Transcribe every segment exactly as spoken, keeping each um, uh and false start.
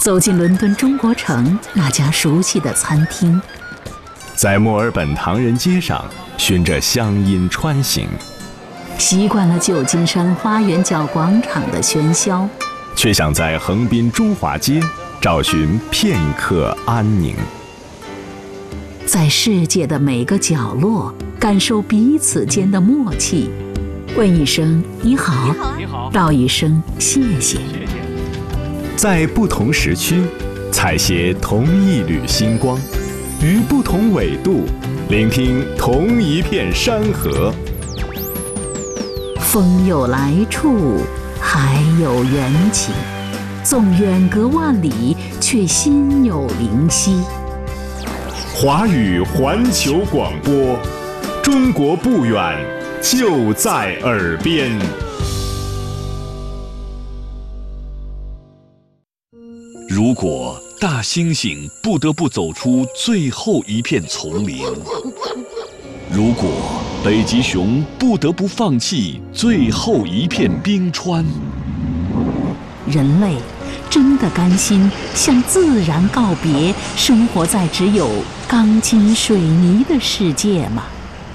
走进伦敦中国城那家熟悉的餐厅， 在墨尔本唐人街上循着乡音穿行， 习惯了旧金山花园角广场的喧嚣， 却想在横滨中华街找寻片刻安宁。 在世界的每个角落感受彼此间的默契，问一声你好， 你好， 道一声谢谢。 在不同时区采撷同一缕星光，于不同纬度聆听同一片山河。 风有来处，海有缘起，纵远隔万里，却心有灵犀。 华语环球广播，中国不远，就在耳边。 如果大猩猩不得不走出最后一片丛林，如果北极熊不得不放弃最后一片冰川， 人类真的甘心向自然告别，生活在只有钢筋水泥的世界吗？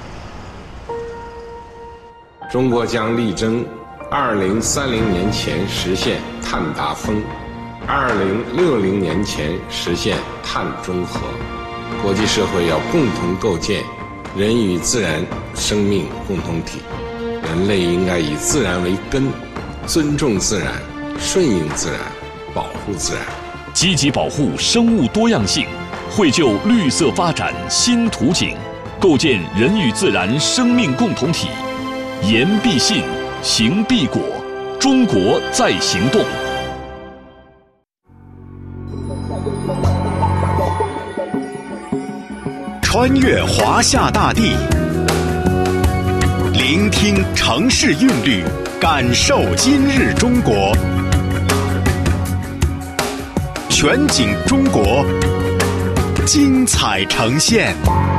中国将力争二零三零年前实现碳达峰，二零六零年前实现碳中和。国际社会要共同构建人与自然生命共同体，人类应该以自然为根，尊重自然，顺应自然，保护自然， 积极保护生物多样性，绘就绿色发展新图景，构建人与自然生命共同体。言必信，行必果，中国在行动。 穿越华夏大地，聆听城市韵律，感受今日中国。全景中国，精彩呈现。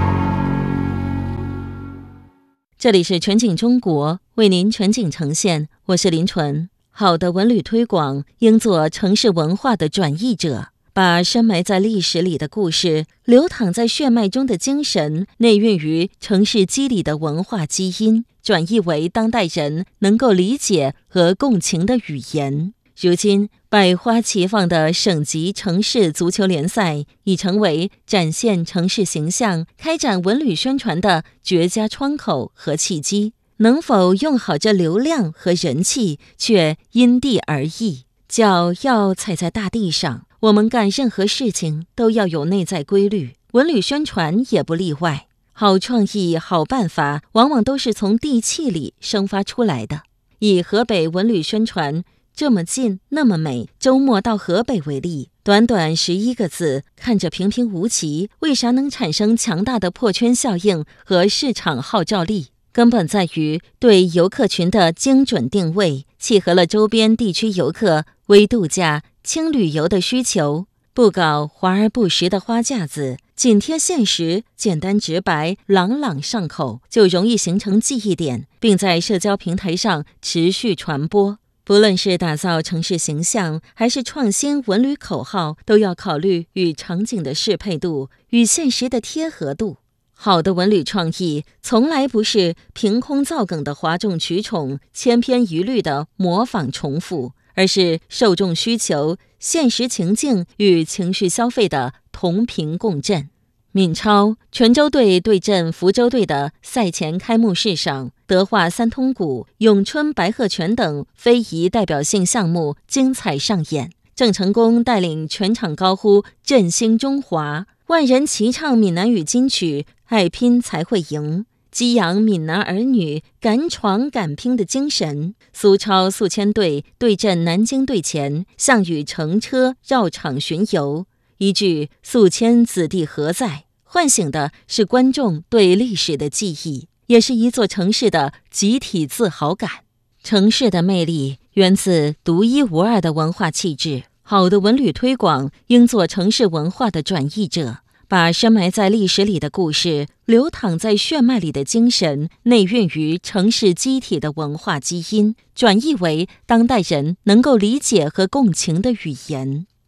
这里是全景中国，为您全景呈现，我是林纯。好的文旅推广应做城市文化的转译者，把深埋在历史里的故事，流淌在血脉中的精神，内蕴于城市肌理的文化基因，转译为当代人能够理解和共情的语言。如今，百花齐放的省级城市足球联赛已成为展现城市形象、开展文旅宣传的绝佳窗口和契机。能否用好这流量和人气，却因地而异。脚要踩在大地上，我们干任何事情都要有内在规律，文旅宣传也不例外。好创意、好办法，往往都是从地气里生发出来的。以河北文旅宣传这么近那么美，周末到河北为例，短短十一个字，看着平平无奇，为啥能产生强大的破圈效应和市场号召力？根本在于对游客群的精准定位，契合了周边地区游客微度假、轻旅游的需求，不搞华而不实的花架子，紧贴现实，简单直白，朗朗上口，就容易形成记忆点，并在社交平台上持续传播。不论是打造城市形象，还是创新文旅口号，都要考虑与场景的适配度，与现实的贴合度。好的文旅创意从来不是凭空造梗的哗众取宠、千篇一律的模仿重复，而是受众需求、现实情境与情绪消费的同频共振。闽超泉州队对阵福州队的赛前开幕式上，德化三通鼓、咏春白鹤拳等非遗代表性项目精彩上演。郑成功带领全场高呼振兴中华，万人齐唱闽南语金曲爱拼才会赢，激扬闽南儿女敢闯敢拼的精神。苏超宿迁队对阵南京队前，项羽乘车绕场巡游，一句宿迁子弟何在，唤醒的是观众对历史的记忆，也是一座城市的集体自豪感。城市的魅力源自独一无二的文化气质，好的文旅推广应做城市文化的转译者，把深埋在历史里的故事，流淌在血脉里的精神，内蕴于城市机体的文化基因，转译为当代人能够理解和共情的语言。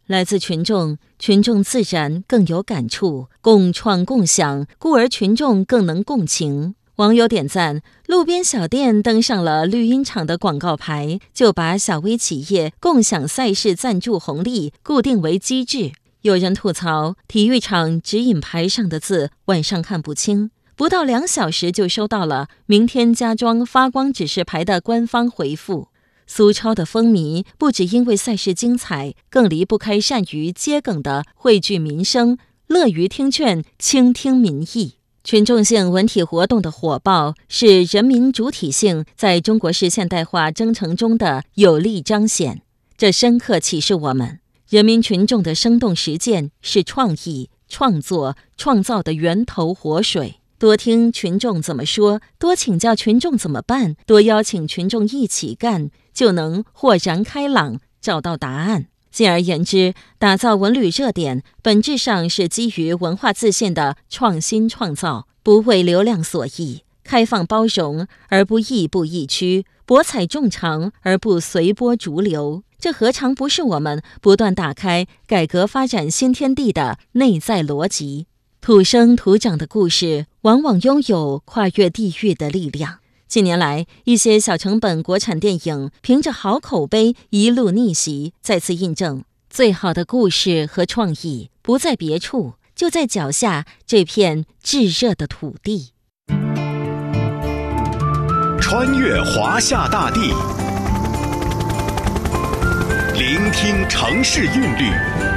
来自群众，群众自然更有感触，共创共享，故而群众更能共情。网友点赞，路边小店登上了绿茵场的广告牌，就把小微企业共享赛事赞助红利固定为机制。有人吐槽，体育场指引牌上的字晚上看不清，不到两小时就收到了明天加装发光指示牌的官方回复。苏超的风靡不只因为赛事精彩，更离不开善于接梗的汇聚民生，乐于听劝，倾听民意。群众性文体活动的火爆，是人民主体性在中国式现代化征程中的有力彰显。这深刻启示我们，人民群众的生动实践是创意、创作、创造的源头活水。多听群众怎么说，多请教群众怎么办，多邀请群众一起干，就能豁然开朗，找到答案。进而言之，打造文旅热点，本质上是基于文化自信的创新创造，不为流量所役，开放包容而不亦步亦趋，博采众长而不随波逐流。这何尝不是我们不断打开改革发展新天地的内在逻辑？土生土长的故事往往拥有跨越地域的力量。近年来，一些小成本国产电影凭着好口碑一路逆袭，再次印证最好的故事和创意不在别处，就在脚下这片炙热的土地。 穿越华夏大地，聆听城市韵律，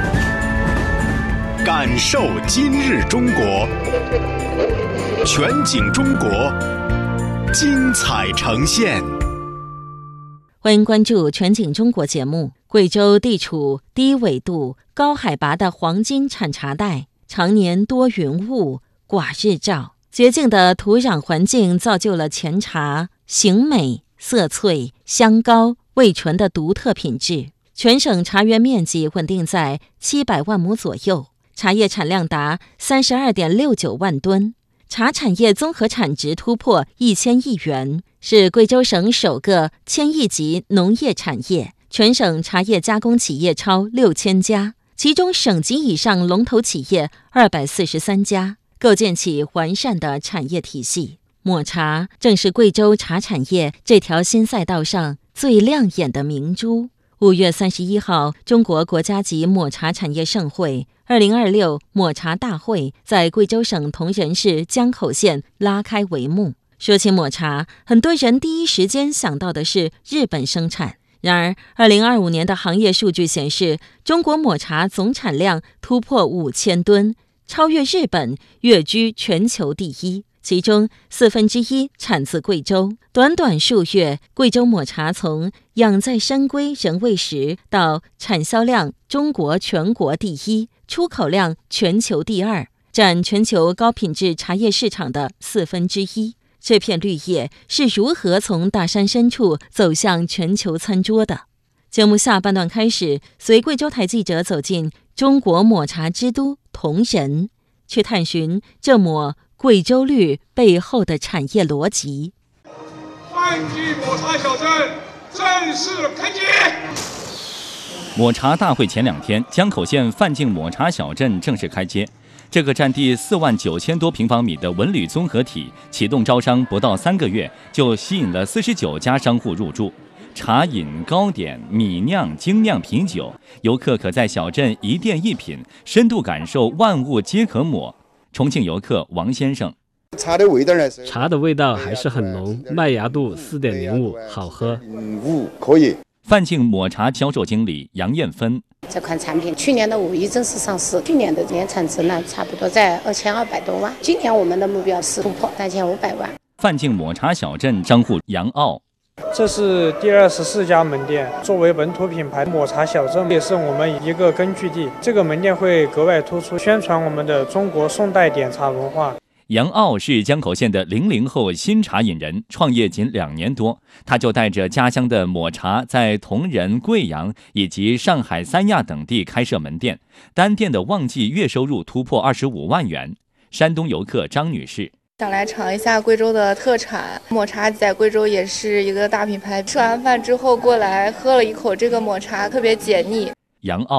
感受今日中国，全景中国，精彩呈现。 欢迎关注全景中国节目。贵州地处低纬度、高海拔的黄金产茶带，常年多云雾、寡日照，洁净的土壤环境造就了前茶形美、色翠、香高、味醇的独特品质。全省茶园面积稳定在七百万亩左右，茶叶产量达三十二点六九万吨，茶产业综合产值突破一千亿元，是贵州省首个千亿级农业产业。全省茶叶加工企业超六千家，其中省级以上龙头企业二百四十三家，构建起完善的产业体系。抹茶正是贵州茶产业这条新赛道上最亮眼的明珠。五月三十一号，中国国家级抹茶产业盛会二零二六抹茶大会在贵州省铜仁市江口县拉开帷幕。说起抹茶，很多人第一时间想到的是日本生产。然而，二零二五年的行业数据显示，中国抹茶总产量突破五千吨，超越日本，跃居全球第一。其中四分之一产自贵州。短短数月，贵州抹茶从养在深闺人未识到产销量中国全国第一，出口量全球第二，占全球高品质茶叶市场的四分之一。这片绿叶是如何从大山深处走向全球餐桌的？节目下半段开始，随贵州台记者走进中国抹茶之都铜仁，去探寻这抹贵州绿背后的产业逻辑。 范记抹茶小镇正式开街。 抹茶大会前两天，江口县范进抹茶小镇正式开街。这个占地四万九千多平方米的文旅综合体启动招商不到三个月，就吸引了四十九家商户入驻。茶饮、糕点、米酿、精酿啤酒，游客可在小镇一店一品，深度感受万物皆可抹。重庆游客王先生， 茶的味道呢？ 茶的味道还是很浓，麦芽度四点零五，好喝。 五可以。 范进抹茶销售经理杨艳芬， 这款产品去年的五一正式上市，去年的年产值呢差不多在二千二百多万，今年我们的目标是突破三千五百万。 范进抹茶小镇商户杨傲， 这是第二十四家门店，作为本土品牌，抹茶小镇也是我们一个根据地。这个门店会格外突出，宣传我们的中国宋代点茶文化。 杨傲是江口县的零零后新茶饮人，创业仅两年多，他就带着家乡的抹茶，在铜仁、贵阳以及上海、三亚等地开设门店，单店的旺季月收入突破二十五万元。山东游客张女士， 想来尝一下贵州的特产抹茶，在贵州也是一个大品牌。吃完饭之后过来喝了一口这个抹茶，特别解腻。 杨傲，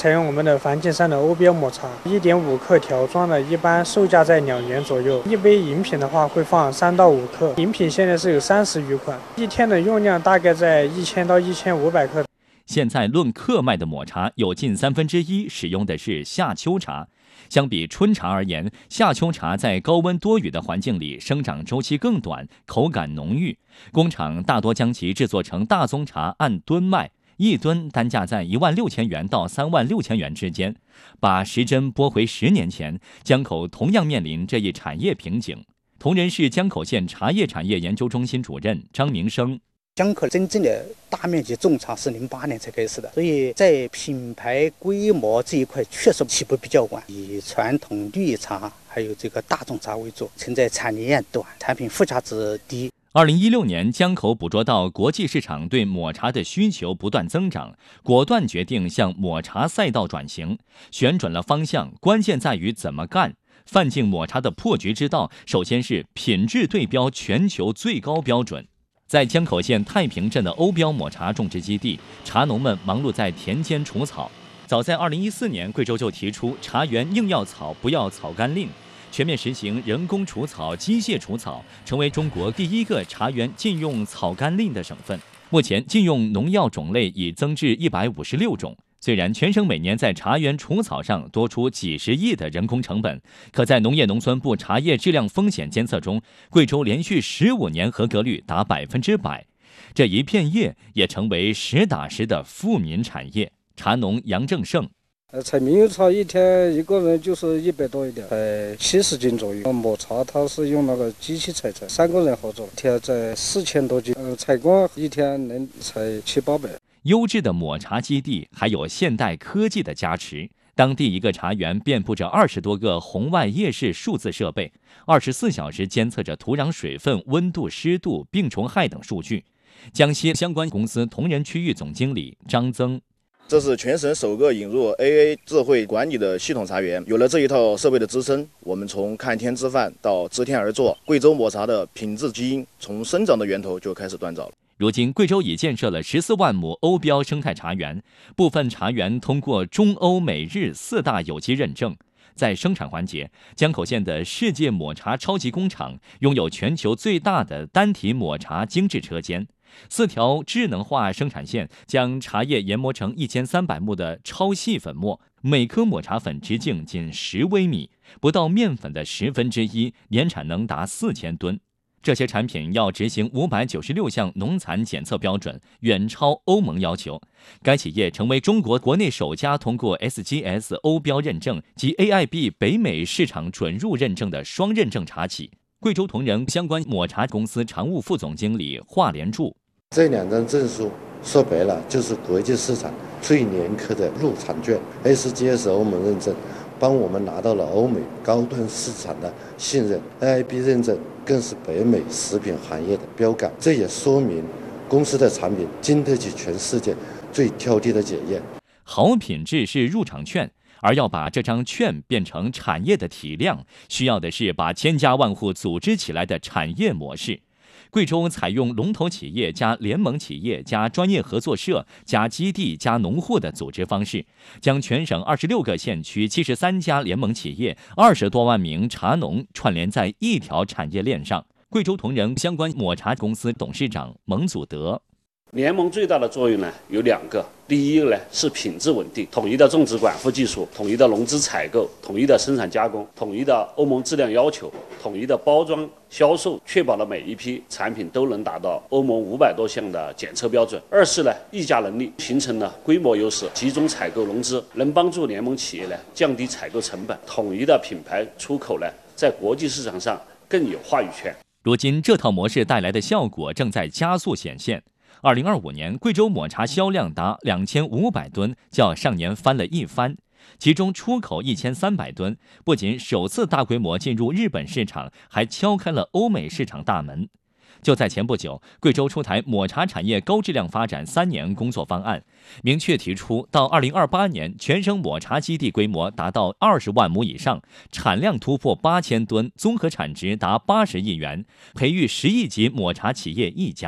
采用我们的梵净山的欧标抹茶， 一点五克条装的，一般售价在两元左右。一杯饮品的话会放三到五克，饮品现在是有三十余款，一天的用量大概在一千到一千五百克。 现在论克卖的抹茶有近三分之一使用的是夏秋茶。相比春茶而言，夏秋茶在高温多雨的环境里生长周期更短，口感浓郁。工厂大多将其制作成大宗茶，按吨卖，一吨单价在一万六千元到三万六千元之间。把时针拨回十年前，江口同样面临这一产业瓶颈。铜仁市江口县茶叶产业研究中心主任张明生。 江口真正的大面积种茶是零八年才开始的，所以在品牌规模这一块确实起步比较晚，以传统绿茶还有这个大众茶为主，存在产业链短，产品附加值低。 二零一六年，江口捕捉到国际市场对抹茶的需求不断增长，果断决定向抹茶赛道转型，旋转了方向，关键在于怎么干。范净抹茶的破局之道，首先是品质对标全球最高标准。在江口县太平镇的欧标抹茶种植基地，茶农们忙碌在田间除草。早在二零一四年，贵州就提出茶园硬要草不要草甘令，全面实行人工除草、机械除草，成为中国第一个茶园禁用草甘令的省份。目前禁用农药种类已增至一百五十六种。虽然全省每年在茶园除草上多出几十亿的人工成本，可在农业农村部茶叶质量风险监测中，贵州连续十五年合格率达百分之百。这一片叶也成为实打实的富民产业。茶农杨正胜。 呃，采猕猴茶一天一个人就是一百多一点，采七十斤左右。抹茶它是用那个机器采采，三个人合作，一天在四千多斤。呃，采光一天能采七八百。 优质的抹茶基地还有现代科技的加持，当地一个茶园遍布着二十多个红外夜视数字设备，二十四小时监测着土壤水分、温度、湿度、病虫害等数据。江西相关公司铜仁区域总经理张增。 这是全省首个引入 A A 智慧管理的系统茶园。有了这一套设备的支撑，我们从看天吃饭到知天而作，贵州抹茶的品质基因从生长的源头就开始锻造了。 如今，贵州已建设了十四万亩欧标生态茶园，部分茶园通过中欧美日四大有机认证。在生产环节，江口县的世界抹茶超级工厂拥有全球最大的单体抹茶精制车间，四条智能化生产线将茶叶研磨成一千三百目的超细粉末，每颗抹茶粉直径仅十微米，不到面粉的十分之一，年产能达四千吨。这些产品要执行五百九十六项农残检测标准，远超欧盟要求。该企业成为中国国内首家通过 S G S 欧标认证及 A I B 北美市场准入认证的双认证茶企。贵州铜仁相关抹茶公司常务副总经理华连柱。 这两张证书说白了就是国际市场最严苛的入场券 ，S G S 欧盟认证，帮我们拿到了欧美高端市场的信任 ，A I B 认证更是北美食品行业的标杆。这也说明公司的产品经得起全世界最挑剔的检验。 好品质是入场券，而要把这张券变成产业的体量，需要的是把千家万户组织起来的产业模式。贵州采用龙头企业加联盟企业加专业合作社加基地加农户的组织方式，将全省二十六个县区七十三家联盟企业、二十多万名茶农串联在一条产业链上。贵州铜仁相关抹茶公司董事长蒙祖德。 联盟最大的作用呢有两个，第一个呢是品质稳定，统一的种植管护技术，统一的农资采购，统一的生产加工，统一的欧盟质量要求，统一的包装销售，确保了每一批产品都能达到欧盟五百多项的检测标准。二是呢议价能力，形成了规模优势，集中采购融资，能帮助联盟企业呢降低采购成本，统一的品牌出口呢在国际市场上更有话语权。 如今这套模式带来的效果正在加速显现。二零二五年，贵州抹茶销量达两千五百吨，较上年翻了一番。其中出口一千三百吨，不仅首次大规模进入日本市场，还敲开了欧美市场大门。就在前不久，贵州出台抹茶产业高质量发展三年工作方案，明确提出到二零二八年，全省抹茶基地规模达到二十万亩以上，产量突破八千吨，综合产值达八十亿元，培育十亿级抹茶企业一家。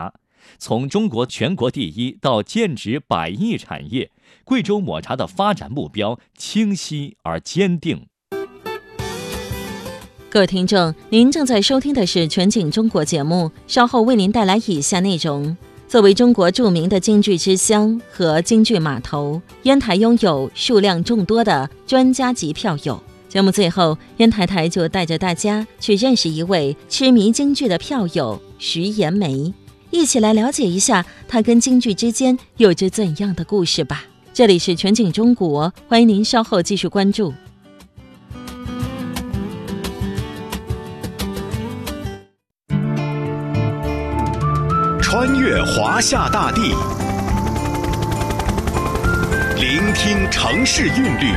从中国全国第一到建指百亿产业，贵州抹茶的发展目标清晰而坚定。 各位听众，您正在收听的是全景中国节目，稍后为您带来以下内容。作为中国著名的京剧之乡和京剧码头，烟台拥有数量众多的专家级票友。节目最后，烟台台就带着大家去认识一位痴迷京剧的票友徐延梅，一起来了解一下他跟京剧之间有着怎样的故事吧。这里是全景中国，欢迎您稍后继续关注。 穿越华夏大地，聆听城市韵律，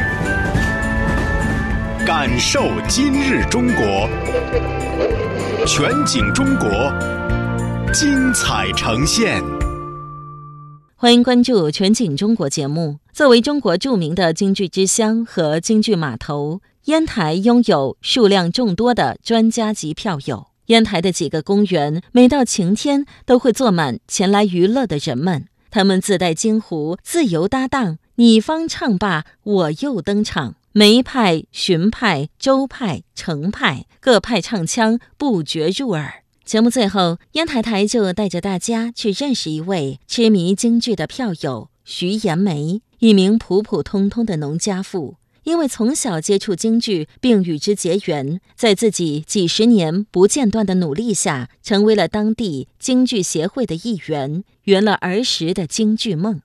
感受今日中国。全景中国，精彩呈现。 欢迎关注全景中国节目。作为中国著名的京剧之乡和京剧码头，烟台拥有数量众多的专家级票友。烟台的几个公园，每到晴天都会坐满前来娱乐的人们。他们自带京胡，自由搭档，你方唱罢我又登场。梅派、荀派、周派、程派，各派唱腔不绝入耳。节目最后，烟台台就带着大家去认识一位痴迷京剧的票友徐延梅，一名普普通通的农家妇。因为从小接触京剧并与之结缘，在自己几十年不间断的努力下，成为了当地京剧协会的一员，圆了儿时的京剧梦。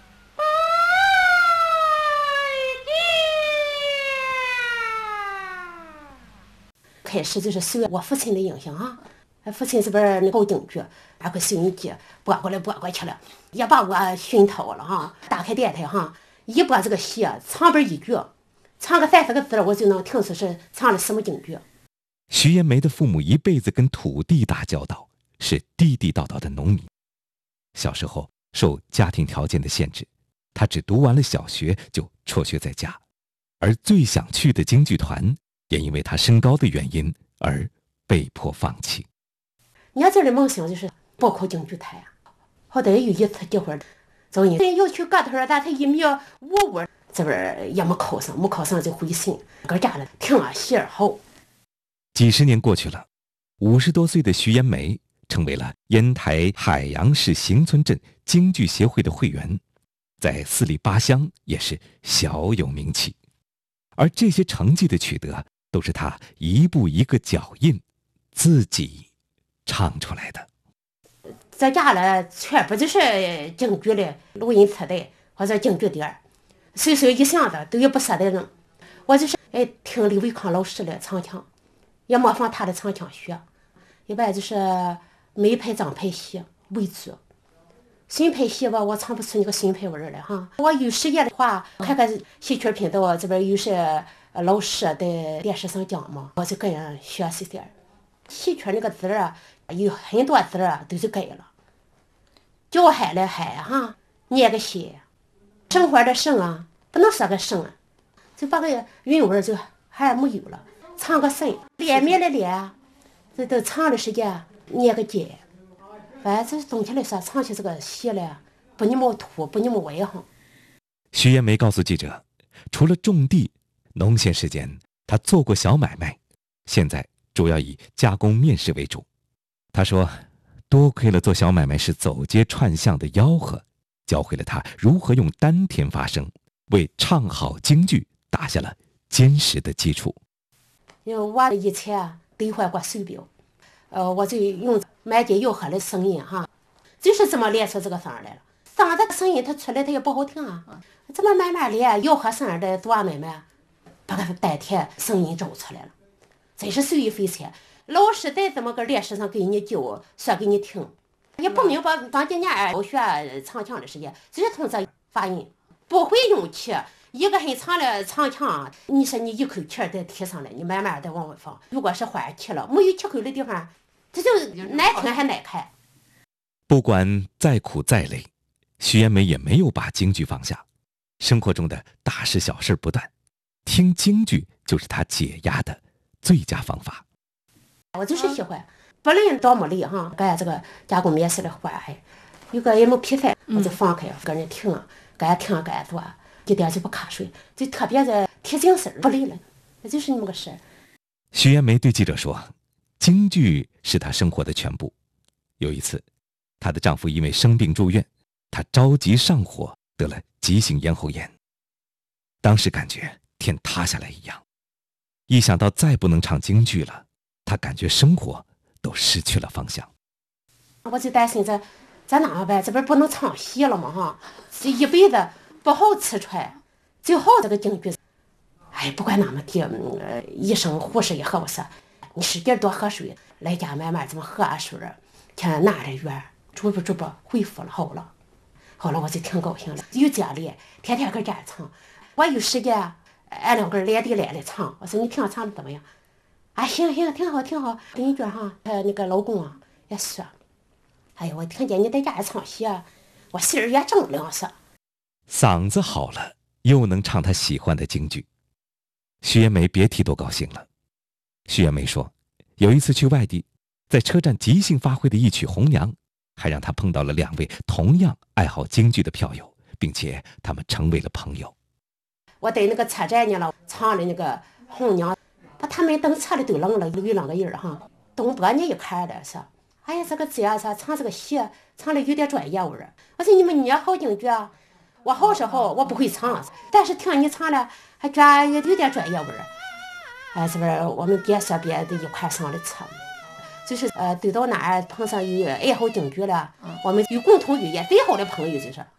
开始就是受我父亲的影响啊，父亲这边那搞京剧，拿个收音机拨过来拨过去了，也把我熏透了哈。打开电台哈，一播这个戏，唱边一句。唱个三四个字，我就能听出是唱的什么京剧。 徐延梅的父母一辈子跟土地打交道，是地地道道的农民。小时候受家庭条件的限制，他只读完了小学就辍学在家，而最想去的京剧团也因为他身高的原因而被迫放弃。 年轻的梦想就是报考京剧团呀，好歹有一次机会，走你要去个头，但他一米五五。这边也没考上，没考上就回省，搁家了听啊戏儿好。 几十年过去了，五十多岁的徐延梅成为了烟台海洋市行村镇京剧协会的会员，在四里八乡也是小有名气。而这些成绩的取得，都是他一步一个脚印，自己唱出来的。 在家了，全部就是京剧的录音磁带或者京剧碟。随手一想的都有不舍得扔，我就是哎听李维康老师的唱腔，也模仿他的唱腔学，一般就是梅派张派戏为主，新派戏吧我唱不出那个新派味儿来哈。我有时间的话，看看戏曲频道这边有些老师在电视上讲嘛，我就跟人学习点。戏曲那个字啊，有很多字啊都是改了，叫海了海哈，念个写。生活的生啊，不能说个生啊，就把个韵味就还没有了。唱个生，脸面的脸啊，这都唱的时间念个解。反正总体来说，唱起这个戏来，不那么土，不那么外行。 徐延梅告诉记者，除了种地，农闲时间他做过小买卖，现在主要以加工面食为主。他说，多亏了做小买卖时走街串巷的吆喝，教会了他如何用丹田发声，为唱好京剧打下了坚实的基础。 因为我以前兑换过手表，呃，我就用满街吆喝的声音哈，就是这么练出这个声来了。嗓子声音它出来它也不好听啊，这么慢慢练，吆喝声的多慢慢，把个丹田声音找出来了，真是受益匪浅。老师在这么个练习上给你教，说给你听。也不明白当今年教学唱腔的时间，就是从这发音，不会用气。一个很长的唱腔，你说你一口气儿再提上来，你慢慢的往外放。如果是换气了，没有气口的地方，这就难听还难看。 不管再苦再累，徐延梅也没有把京剧放下。生活中的大事小事不断，听京剧就是她解压的最佳方法。 我就是喜欢。不论多么累哈，干这个加工面食的活还有个 M P 三，我就放开，跟人听，该听该做，一点就不瞌睡，就特别的提精神，不累了，那就是那么个事儿。 徐延梅对记者说，京剧是她生活的全部。有一次，她的丈夫因为生病住院，她着急上火，得了急性咽喉炎。当时感觉天塌下来一样，一想到再不能唱京剧了，她感觉生活都失去了方向。 我就担心这咱哪么办？这不是不能唱戏了吗？哈，这一辈子不好吃穿，最好这个京剧。哎，不管哪么地，呃，医生护士也和我说，你使劲多喝水，来家慢慢这么喝啊水，看哪的院，逐步逐步恢复了，好了。后来我就挺高兴了，有家里天天搁家唱，我有时间，俺两个人连地连的唱。我说你听唱的怎么样？啊，行行，挺好挺好。邻居哈，呃，那个老公啊也说。哎呀，我听见你在家唱戏啊，我心儿也正凉些。 嗓子好了，又能唱她喜欢的京剧，徐延梅别提多高兴了。徐延梅说，有一次去外地，在车站即兴发挥的一曲《红娘》，还让她碰到了两位同样爱好京剧的票友，并且他们成为了朋友。 我在那个车站呢了，唱的那个《红娘》，把他们等车里都愣了，有两个人哈，东北人一看的说。哎呀，这个姐啊，唱这个戏唱的有点专业味儿。我说你们你也好京剧啊，我好是好，我不会唱，但是听你唱了还觉得有有点专业味儿。哎，是不是我们别说别的一块上的车，就是呃，走到哪儿碰上有爱好京剧了，我们有共同语言，最好的朋友就是。